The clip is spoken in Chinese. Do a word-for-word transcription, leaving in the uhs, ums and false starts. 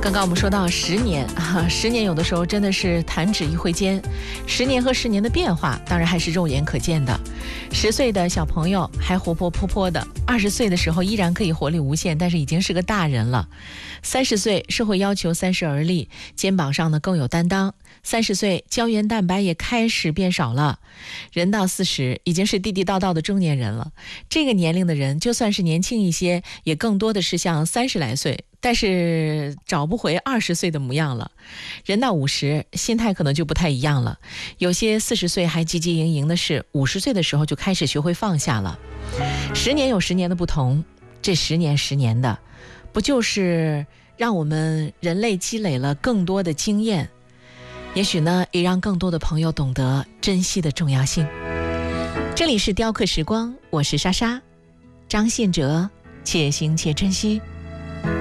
刚刚我们说到十年啊，十年有的时候真的是弹指一挥间，十年和十年的变化当然还是肉眼可见的。十岁的小朋友还活泼泼泼的，二十岁的时候依然可以活力无限，但是已经是个大人了。三十岁社会要求三十而立，肩膀上呢更有担当。三十岁胶原蛋白也开始变少了，人到四十已经是地地道道的中年人了。这个年龄的人就算是年轻一些，也更多的是像三十来岁，但是找不回二十岁的模样了。人到五十，心态可能就不太一样了。有些四十岁还汲汲营营的事，五十岁的时候就开始学会放下了。十年有十年的不同，这十年十年的，不就是让我们人类积累了更多的经验？也许呢，也让更多的朋友懂得珍惜的重要性。这里是雕刻时光，我是莎莎，张信哲，且行且珍惜。